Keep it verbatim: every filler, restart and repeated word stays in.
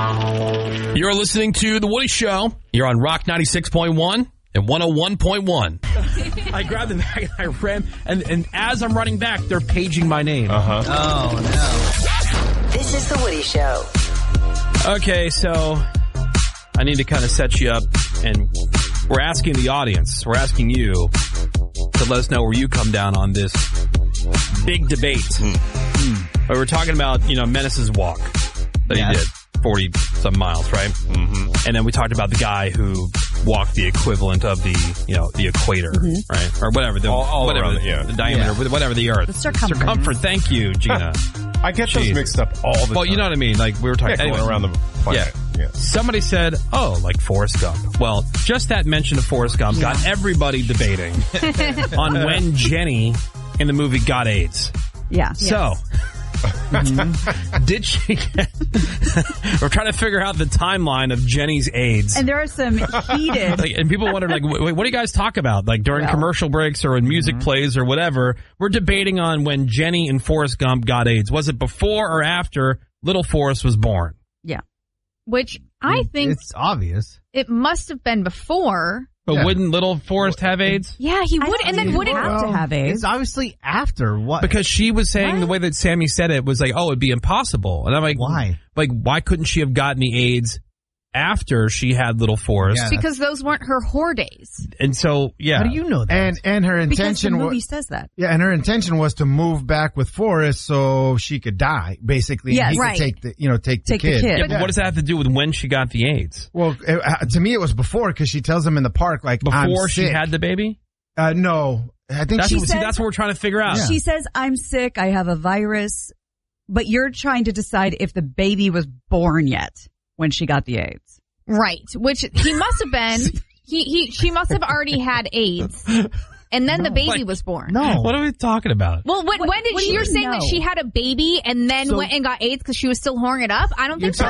You're listening to The Woody Show. You're on Rock ninety-six point one and one oh one point one. I grabbed the bag and I ran, and, and as I'm running back, they're paging my name. Uh-huh. Oh, no. This is The Woody Show. Okay, so I need to kind of set you up, and we're asking the audience, we're asking you to let us know where you come down on this big debate. Mm. Mm. But we're talking about, you know, Menace's walk that yes. he did. forty-some miles, right? Mm-hmm. And then we talked about the guy who walked the equivalent of the, you know, the equator, mm-hmm. right? Or whatever. The, all, all whatever around, the, yeah. the diameter, yeah. whatever the earth. The circumference. Circumference. Thank you, Gina. I get Jeez. those mixed up all the well, time. Well, you know what I mean? Like, we were talking yeah, anyway, going around the planet. Yeah. yeah. Somebody said, oh, like Forrest Gump. Well, just that mention of Forrest Gump yeah. got everybody debating on when Jenny in the movie got AIDS. Yeah. So... Yes. Mm-hmm. Did she get... We're trying to figure out the timeline of Jenny's AIDS. And there are some heated... like, and people wonder, like, wait, what do you guys talk about? Like, during well, commercial breaks or when music mm-hmm. plays or whatever, we're debating on when Jenny and Forrest Gump got AIDS. Was it before or after little Forrest was born? Yeah. Which I think... It's obvious. It must have been before... But yeah. wouldn't little Forrest have AIDS? Yeah, he would, and then wouldn't have to have AIDS. It's obviously after what? Because she was saying what? the way that Sammy said it was like, oh, it'd be impossible. And I'm like, why? Like, why couldn't she have gotten the AIDS after she had little Forrest? Yeah, because those weren't her whore days. And so, yeah. How do you know that? And and her intention because the movie was, says that. Yeah, and her intention was to move back with Forrest so she could die, basically. Yes, he right. could take the, you know, take, take the kid. The kid. Yeah, but what does that have to do with when she got the AIDS? Well, it, uh, to me, it was before because she tells him in the park, like, before I'm she sick. had the baby. Uh, no, I think that's she what, says, see, that's what we're trying to figure out. Yeah. She says, "I'm sick. I have a virus," but you're trying to decide if the baby was born yet when she got the AIDS. Right, which he must have been. He he she must have already had AIDS, and then no, the baby like, was born. No, what are we talking about? Well, when, what, when did what she? You're saying know? that she had a baby and then so, went and got AIDS because she was still whoring it up? I don't think so.